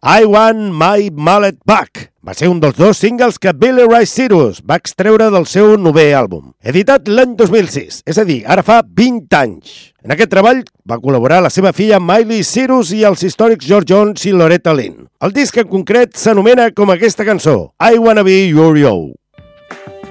I Want My Mallet Back. Va ser un dels 2 singles que Billy Ray Cyrus va extreure del seu 9è àlbum, editat l'any 2006, és a dir, ara fa 20 anys. En aquest treball va col·laborar la seva filla Miley Cyrus i els històrics George Jones i Loretta Lynn. El disc en concret s'anomena com aquesta cançó, I Wanna Be Your Yo.